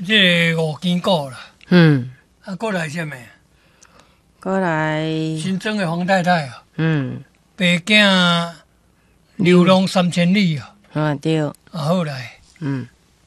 这五间股啦，过来什么？ 过来， 新增的黄太太啊，爸囝流浪3000里啊， 对， 后来，